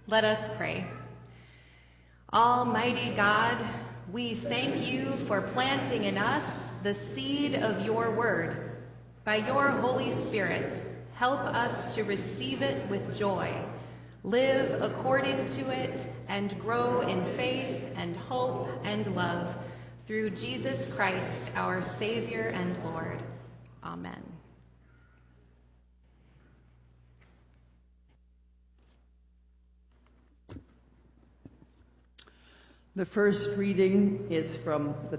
Let us pray. Almighty God, we thank you for planting in us the seed of your word. By your Holy Spirit, help us to receive it with joy, live according to it, and grow in faith and hope and love through Jesus Christ, our Savior and Lord. Amen. The first reading is from the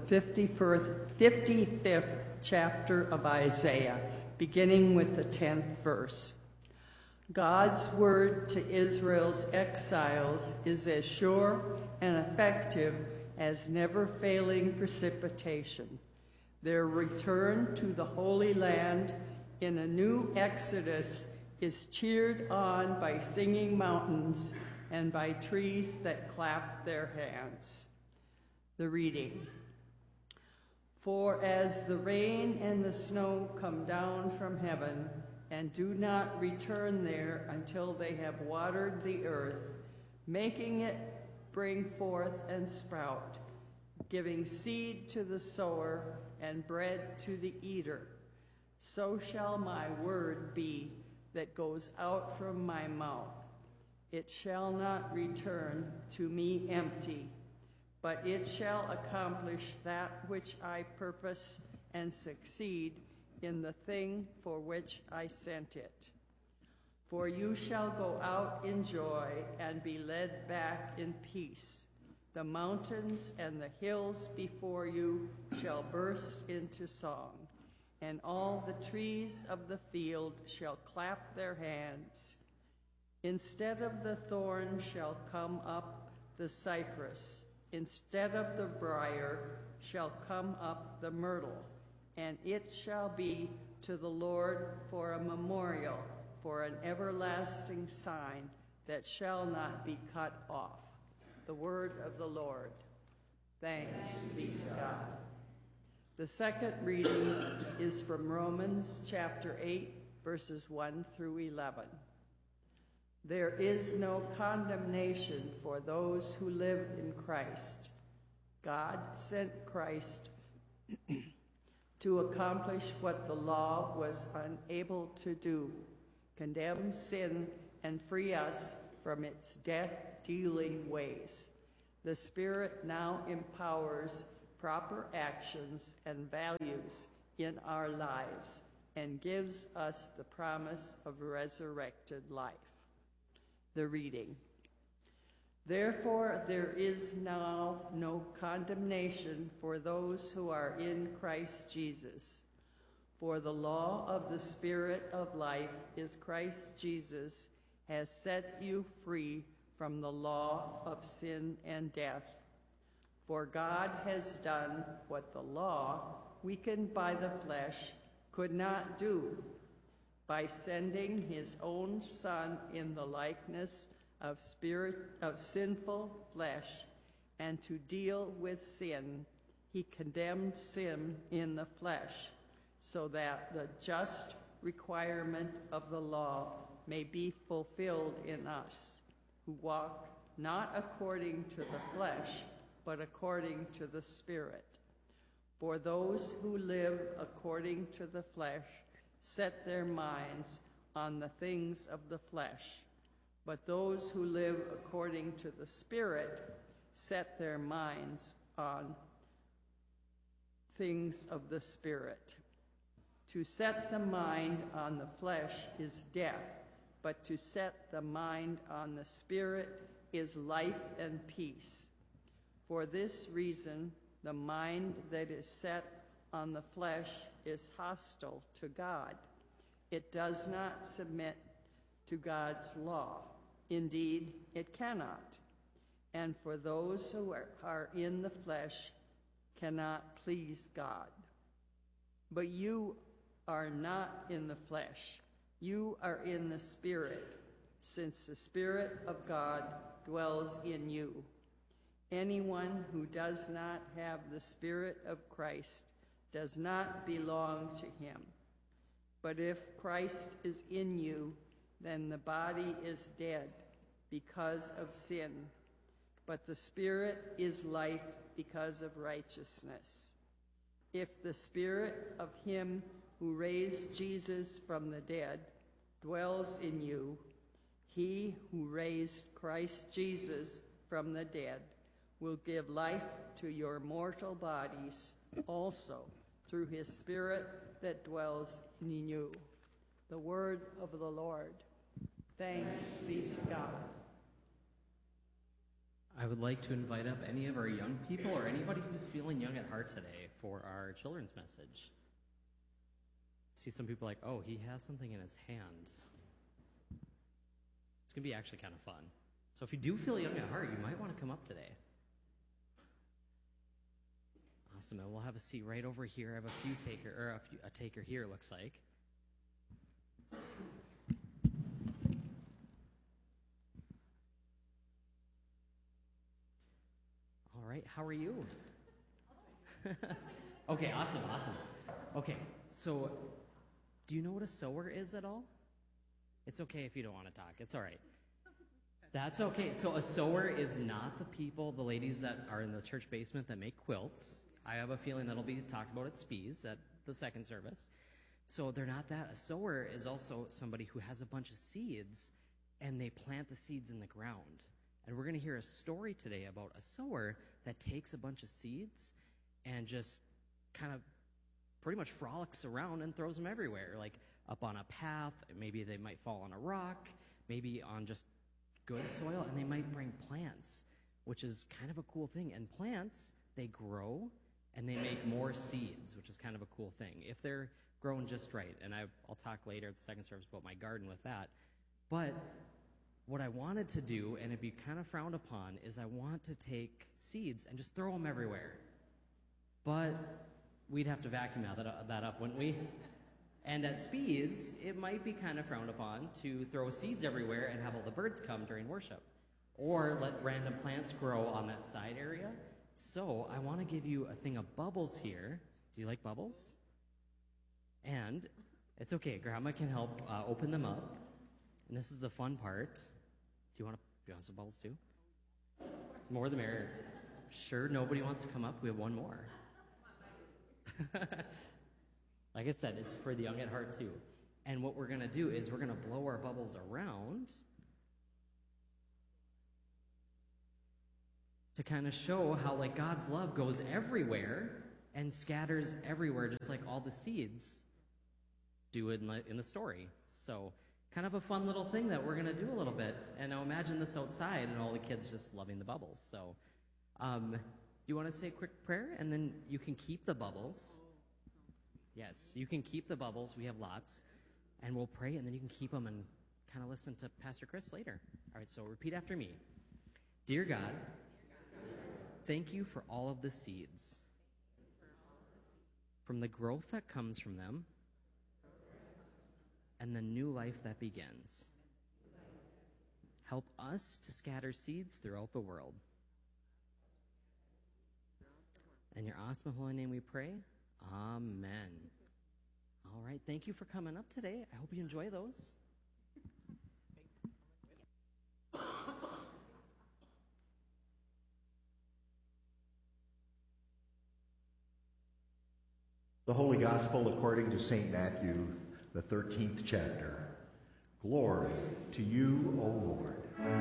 55th chapter of Isaiah, beginning with the 10th verse. God's word to Israel's exiles is as sure and effective as never-failing precipitation. Their return to the Holy Land in a new exodus is cheered on by singing mountains and by trees that clap their hands. The reading. For as the rain and the snow come down from heaven and do not return there until they have watered the earth, making it bring forth and sprout, giving seed to the sower and bread to the eater, so shall my word be that goes out from my mouth. It shall not return to me empty, but it shall accomplish that which I purpose and succeed in the thing for which I sent it. For you shall go out in joy and be led back in peace. The mountains and the hills before you shall burst into song, and all the trees of the field shall clap their hands. Instead of the thorn shall come up the cypress, instead of the briar shall come up the myrtle, and it shall be to the Lord for a memorial, for an everlasting sign that shall not be cut off. The word of the Lord. Thanks be to God. The second reading is from Romans chapter 8, verses 1 through 11. There is no condemnation for those who live in Christ. God sent Christ to accomplish what the law was unable to do, condemn sin and free us from its death-dealing ways. The Spirit now empowers proper actions and values in our lives and gives us the promise of resurrected life. The reading. Therefore, there is now no condemnation for those who are in Christ Jesus. For the law of the Spirit of life is Christ Jesus has set you free from the law of sin and death. For God has done what the law, weakened by the flesh, could not do, by sending his own Son in the likeness of sinful flesh, and to deal with sin, he condemned sin in the flesh, so that the just requirement of the law may be fulfilled in us, who walk not according to the flesh, but according to the Spirit. For those who live according to the flesh set their minds on the things of the flesh, but those who live according to the Spirit set their minds on things of the Spirit. To set the mind on the flesh is death, but to set the mind on the Spirit is life and peace. For this reason, the mind that is set on the flesh is hostile to God. It does not submit to God's law. Indeed, it cannot. And for those who are in the flesh cannot please God. But you are not in the flesh. You are in the Spirit, since the Spirit of God dwells in you. Anyone who does not have the Spirit of Christ does not belong to him. But if Christ is in you, then the body is dead because of sin, but the Spirit is life because of righteousness. If the Spirit of him who raised Jesus from the dead dwells in you, he who raised Christ Jesus from the dead will give life to your mortal bodies also through his Spirit that dwells in you. The word of the Lord. Thanks be to God. I would like to invite up any of our young people or anybody who's feeling young at heart today for our children's message. See some people like, oh, he has something in his hand. It's going to be actually kind of fun. So if you do feel young at heart, you might want to come up today. Awesome, and we'll have a seat right over here. I have a taker here, it looks like. All right, how are you? Okay, awesome. Okay, so do you know what a sewer is at all? It's okay if you don't want to talk. It's all right. That's okay. So a sewer is not the ladies that are in the church basement that make quilts. I have a feeling that'll be talked about at Spees at the second service. So they're not that. A sower is also somebody who has a bunch of seeds, and they plant the seeds in the ground. And we're going to hear a story today about a sower that takes a bunch of seeds and just kind of pretty much frolics around and throws them everywhere, like up on a path. Maybe they might fall on a rock, maybe on just good soil, and they might bring plants, which is kind of a cool thing. And plants, they grow and they make more seeds, which is kind of a cool thing if they're grown just right. And I'll talk later at the second service about my garden with that. But what I wanted to do, and it'd be kind of frowned upon, is I want to take seeds and just throw them everywhere. But we'd have to vacuum that up, wouldn't we? And at Spees, it might be kind of frowned upon to throw seeds everywhere and have all the birds come during worship, or let random plants grow on that side area. So I want to give you a thing of bubbles here. Do you like bubbles? And it's okay, Grandma can help open them up. And this is the fun part. Do you want some bubbles too? More the merrier. Sure, nobody wants to come up. We have one more. Like I said, it's for the young at heart too. And what we're going to do is we're going to blow our bubbles around to kind of show how like God's love goes everywhere and scatters everywhere, just like all the seeds do in the story. So kind of a fun little thing that we're going to do a little bit. And now imagine this outside and all the kids just loving the bubbles. So you want to say a quick prayer, and then you can keep the bubbles. Yes, you can keep the bubbles. We have lots. And we'll pray, and then you can keep them and kind of listen to Pastor Chris later. All right, so repeat after me. Dear God, thank you for all of the seeds, from the growth that comes from them, and the new life that begins. Help us to scatter seeds throughout the world. In your awesome holy name we pray. Amen. All right, thank you for coming up today. I hope you enjoy those. The Holy Gospel according to St. Matthew, the 13th chapter. Glory to you, O Lord.